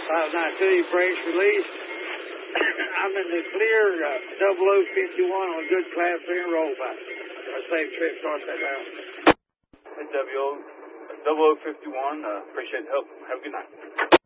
592, brakes released. I'm in the clear 0051 on a good class 3 and roll back. A safe trip, start that down. Hey, 0051, appreciate the help. Have a good night.